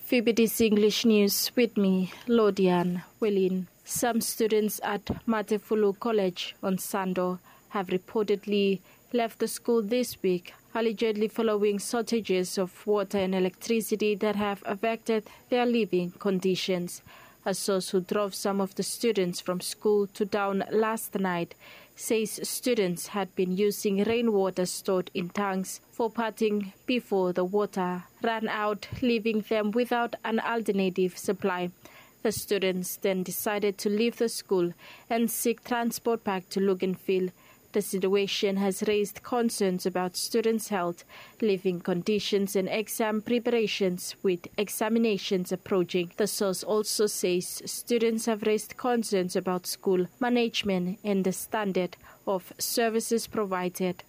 VBD's English News with me, Lodian Welin. Some students at Matefulu College on Sando have reportedly left the school this week, allegedly following shortages of water and electricity that have affected their living conditions. A source who drove some of the students from school to town last night says students had been using rainwater stored in tanks for bathing before the water ran out, leaving them without an alternative supply. The students then decided to leave the school and seek transport back to Luganville. The situation has raised concerns about students' health, living conditions and exam preparations with examinations approaching. The source also says students have raised concerns about school management and the standard of services provided.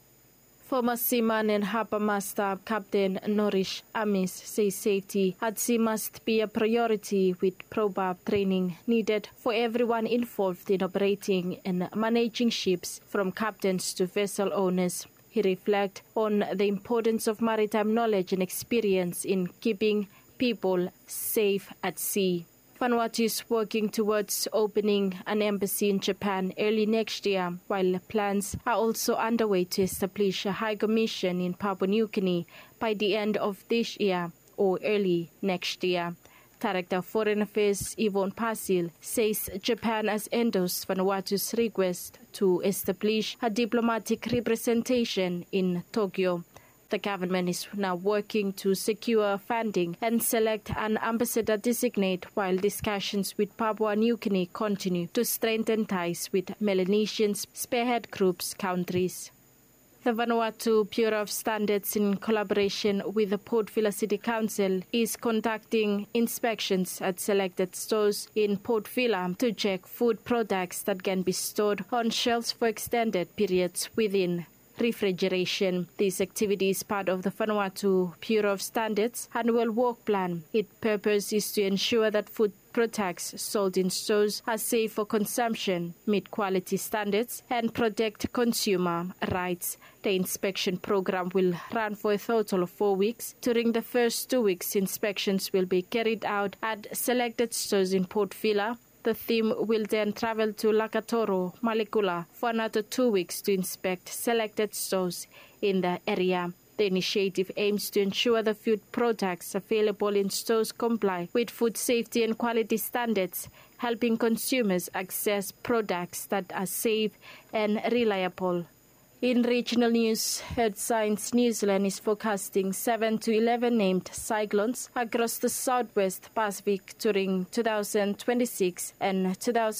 Former seaman and harbour master Captain Norish Amis says safety at sea must be a priority with proper training needed for everyone involved in operating and managing ships, from captains to vessel owners. He reflects on the importance of maritime knowledge and experience in keeping people safe at sea. Vanuatu is working towards opening an embassy in Japan early next year, while plans are also underway to establish a high commission in Papua New Guinea by the end of this year or early next year. Director of Foreign Affairs Yvonne Pasil says Japan has endorsed Vanuatu's request to establish a diplomatic representation in Tokyo. The government is now working to secure funding and select an ambassador designate, while discussions with Papua New Guinea continue to strengthen ties with Melanesian spearhead groups countries. The Vanuatu Bureau of Standards, in collaboration with the Port Vila City Council, is conducting inspections at selected stores in Port Vila to check food products that can be stored on shelves for extended periods within refrigeration. This activity is part of the Vanuatu Bureau of Standards annual work plan. Its purpose is to ensure that food products sold in stores are safe for consumption, meet quality standards, and protect consumer rights. The inspection program will run for a total of 4 weeks. During the first 2 weeks, inspections will be carried out at selected stores in Port Vila. The team will then travel to Lakatoro, Malekula for another 2 weeks to inspect selected stores in the area. The initiative aims to ensure the food products available in stores comply with food safety and quality standards, helping consumers access products that are safe and reliable. In regional news, Earth Science New Zealand is forecasting 7 to 11 named cyclones across the southwest Pacific during 2026 and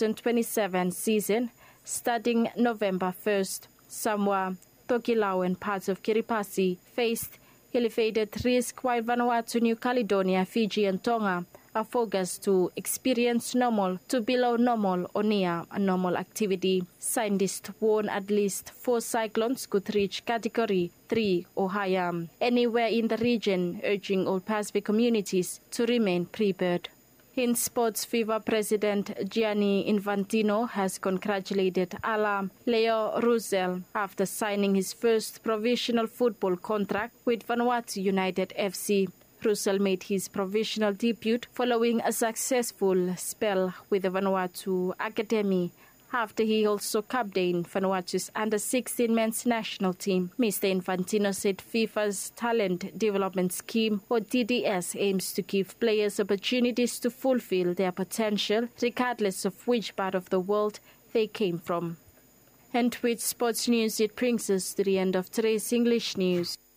2027 season, starting November 1st. Samoa, Tokelau and parts of Kiribati faced elevated risk, while Vanuatu, New Caledonia, Fiji and Tonga are forecast to experience normal to below normal or near a normal activity. Scientists warn at least 4 cyclones could reach Category 3 or higher anywhere in the region, urging all Pacific communities to remain prepared. In sports, FIFA President Gianni Infantino has congratulated Ala Leo Russell after signing his first professional football contract with Vanuatu United FC. Russell made his professional debut following a successful spell with the Vanuatu Academy, after he also captained Vanuatu's under-16 men's national team. Mr. Infantino said FIFA's Talent Development Scheme, or TDS, aims to give players opportunities to fulfill their potential, regardless of which part of the world they came from. And with sports news, it brings us to the end of today's English news.